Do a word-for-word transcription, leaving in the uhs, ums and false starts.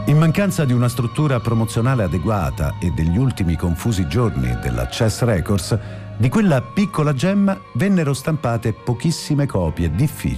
In mancanza di una struttura promozionale adeguata e degli ultimi confusi giorni della Chess Records, di quella piccola gemma vennero stampate pochissime copie difficili